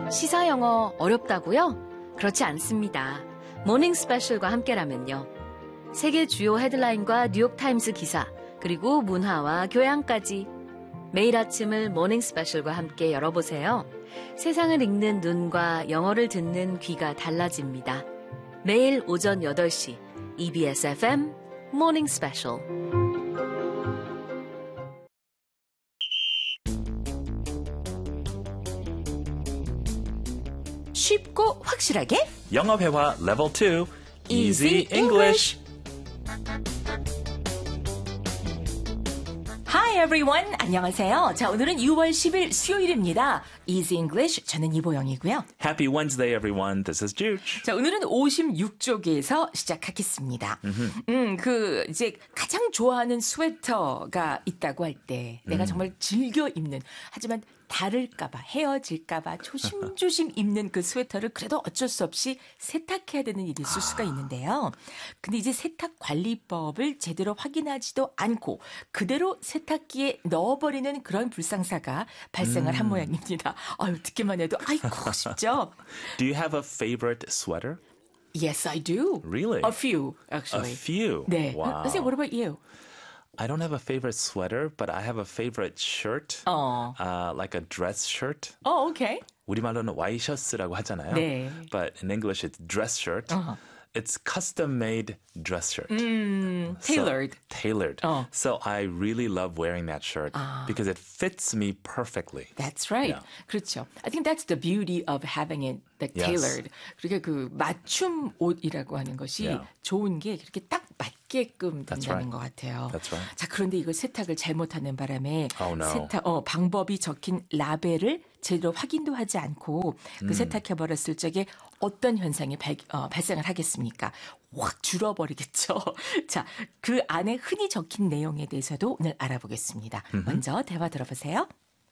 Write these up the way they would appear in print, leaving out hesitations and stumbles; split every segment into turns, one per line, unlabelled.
시사 영어 어렵다고요? 그렇지 않습니다. 모닝 스페셜과 함께라면요. 세계 주요 헤드라인과 뉴욕타임스 기사, 그리고 문화와 교양까지 매일 아침을 모닝 스페셜과 함께 열어보세요. 세상을 읽는 눈과 영어를 듣는 귀가 달라집니다. 매일 오전 8시 EBS FM 모닝 스페셜.
쉽고 확실하게
영어 회화 레벨 2 Easy English.
Hi everyone. 안녕하세요. 자, 오늘은 6월 10일 수요일입니다. Easy English. 저는 이보영이고요.
Happy Wednesday, everyone. This is Juge.
자, 오늘은 56쪽에서 시작하겠습니다. 이제 가장 좋아하는 스웨터가 있다고 할 때 내가 정말 즐겨 입는, 하지만 다를까봐, 헤어질까봐 조심조심 입는 그 스웨터를 그래도 어쩔 수 없이 세탁해야 되는 일이 있을 수가 있는데요. 근데 이제 세탁 관리법을 제대로 확인하지도 않고 그대로 세탁기에 넣어버리는 그런 불상사가 발생을 한 모양입니다. 아유, 듣기만 해도 아이고 싶죠?
Do you have a favorite sweater?
Yes, I do.
Really?
A few, actually.
A few?
네.
Wow.
선생님, what about you?
I don't have a favorite sweater, but I have a favorite shirt. Like a dress shirt.
Oh, okay.
우리말로는 와이셔츠라고 하잖아요.
네.
But in English, it's dress shirt. It's custom-made dress shirt.
Tailored.
Tailored. So I really love wearing that shirt because it fits me perfectly.
That's right.
Yeah.
그렇죠. I think that's the beauty of having it like
Yes.
tailored. 그러니까 그 맞춤 옷이라고 하는 것이
Yeah.
좋은 게 그렇게 딱 맞게끔
That's
된다는
right.
것 같아요.
That's right.
자, 그런데 이거 세탁을 잘못하는 바람에
Oh, no.
방법이 적힌 라벨을 제대로 확인도 하지 않고 그 세탁해버렸을 적에 어떤 현상이 발생을 하겠습니까? 확 줄어버리겠죠. 자, 그 안에 흔히 적힌 내용에 대해서도 오늘 알아보겠습니다. 먼저 대화 들어보세요.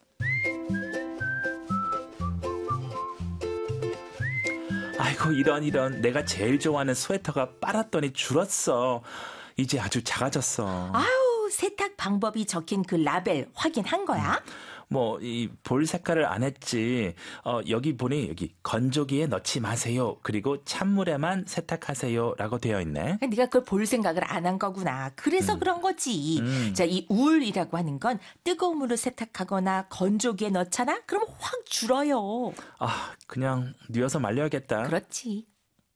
아이고 이런 내가 제일 좋아하는 스웨터가 빨았더니 줄었어. 이제 아주 작아졌어.
아우, 세탁 방법이 적힌 그 라벨 확인한 거야?
뭐 이 볼 색깔을 안 했지. 여기 보니 여기 건조기에 넣지 마세요. 그리고 찬물에만 세탁하세요라고 되어 있네.
네가 그걸 볼 생각을 안 한 거구나. 그래서 그런 거지. 자, 이 울이라고 하는 건 뜨거운 물을 세탁하거나 건조기에 넣잖아? 그럼 확 줄어요.
아, 그냥 뉘어서 말려야겠다.
그렇지.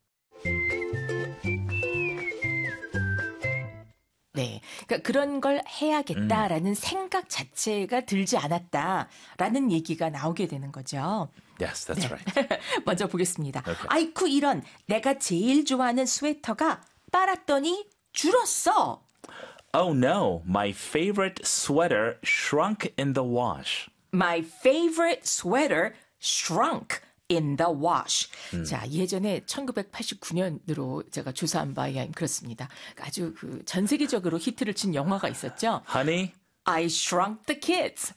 네, 그러니까 그런 걸 해야겠다라는 생각 자체가 들지 않았다라는 얘기가 나오게 되는 거죠.
Yes, that's right.
먼저 보겠습니다.
Okay.
아이쿠 이런, 내가 제일 좋아하는 스웨터가 빨았더니 줄었어.
Oh no, my favorite sweater shrunk in the wash.
My favorite sweater shrunk in the wash. 자, 예전에 1989년으로 제가 조사한 바에 그렇습니다. 아주 전 세계적으로 히트를 친 영화가 있었죠.
Honey,
I Shrunk the Kids.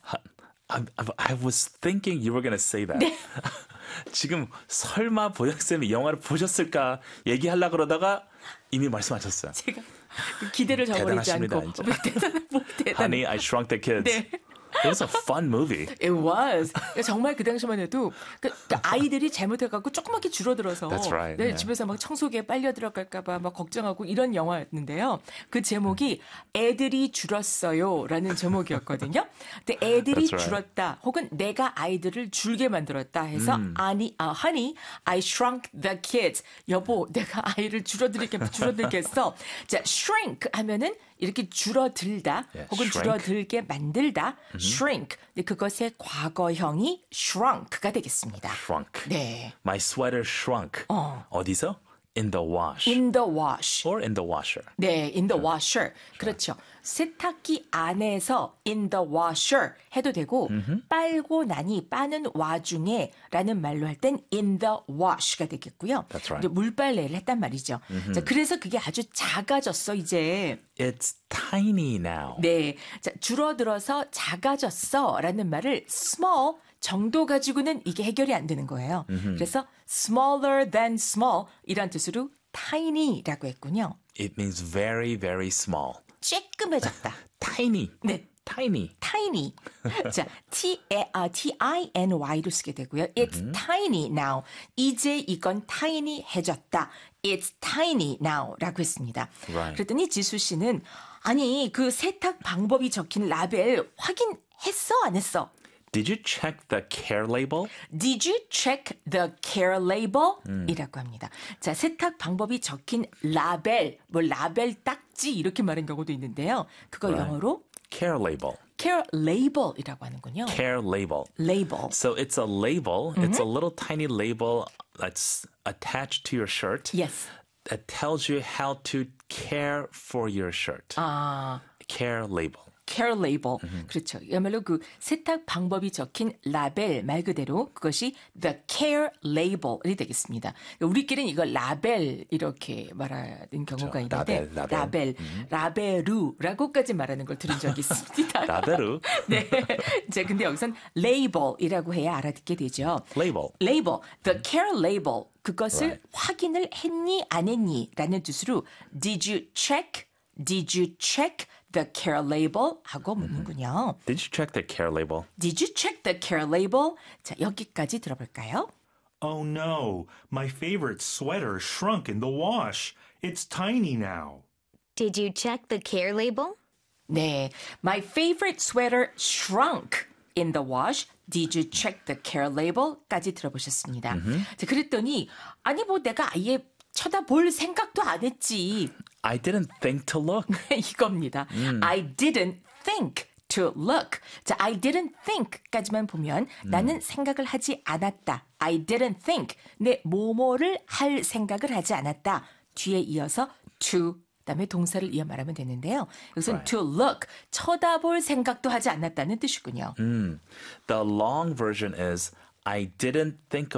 I was thinking you were going to say that.
네.
지금 설마 보영쌤이 영화를 보셨을까 얘기하려고 그러다가 이미 말씀하셨어요.
제가 기대를 저버리지
대단하십니다,
않고.
진짜.
대단해.
Honey, I Shrunk the Kids.
네.
It was a fun movie.
It was. 정말 그 당시만 해도 그 아이들이 잘못해갖고 조그맣게 줄어들어서
That's right.
네,
Yeah.
집에서 막 청소기에 빨려 들어갈까봐 막 걱정하고 이런 영화였는데요. 그 제목이 애들이 줄었어요라는 제목이었거든요. 근데 애들이
That's right.
줄었다 혹은 내가 아이들을 줄게 만들었다 해서 honey, I shrunk the kids. 여보, 내가 아이를 줄어들겠어. 자, shrink 하면은 이렇게 줄어들다
Yeah,
혹은
shrink.
줄어들게 만들다. shrink. 근데 그것의 과거형이 shrunk가 되겠습니다.
Shrunk.
네.
My sweater shrunk. 어디서? In the wash.
In the wash.
Or in the washer.
네, in the washer. 그렇죠. 세탁기 안에서 in the washer 해도 되고 빨고 나니 빠는 와중에 라는 말로 할 땐 in the wash가 되겠고요.
That's right.
이제 물빨래를 했단 말이죠. 자, 그래서 그게 아주 작아졌어, 이제.
It's tiny now.
네. 자, 줄어들어서 작아졌어 라는 말을 small 정도 가지고는 이게 해결이 안 되는 거예요. 그래서 smaller than small 이란 뜻으로 tiny라고 했군요.
It means very, very small.
쬐끔해졌다.
Tiny.
네.
tiny.
tiny. 자, T-I-N-Y로 쓰게 되고요. It's tiny now. 이제 이건 tiny해졌다. It's tiny now 라고 했습니다.
Right.
그랬더니 지수 씨는 아니 그 세탁 방법이 적힌 라벨 확인했어 안 했어?
Did you check the care label?
Did you check the care label? 이라고 합니다. 자, 세탁 방법이 적힌 라벨, 뭐 라벨 딱지 이렇게 말하는 경우도 있는데요. 그걸
Right.
영어로
Care label.
care label이라고 하는군요.
Care label.
label.
So it's a label. It's a little tiny label that's attached to your shirt.
Yes.
That tells you how to care for your shirt.
아,
Care label.
care label. 그렇죠. 이야말로 그 세탁 방법이 적힌 라벨 말 그대로 그것이 the care label이 되겠습니다. 우리끼리는 이걸 라벨 이렇게 말하는 경우가 있는데
라벨.
라벨루라고까지 말하는 걸 들은 적이 있습니다.
라벨루.
네. 자, 근데 여기선 label이라고 해야 알아듣게 되죠.
Label.
label, the care label. 그것을
Right.
확인을 했니 안 했니 라는 뜻으로 did you check the care label 하고 묻는군요.
Did you check the care label?
Did you check the care label? 자, 여기까지 들어볼까요?
Oh no, my favorite sweater shrunk in the wash. It's tiny now.
Did you check the care label?
네, my favorite sweater shrunk in the wash. Did you check the care label?까지 들어보셨습니다. 자, 그랬더니 아니 뭐 내가 아예 쳐다볼 생각도 안 했지.
I didn't think to look.
이겁니다. I didn't think to look. 자, I didn't think까지만 보면 나는 생각을 하지 않았다. I didn't think. 내 뭐뭐를 할 생각을 하지 않았다. 뒤에 이어서 to 그다음에 동사를 이어 말하면 되는데요. 여기서는
Right.
to look, 쳐다볼 생각도 하지 않았다는 뜻이군요.
The long version is I didn't think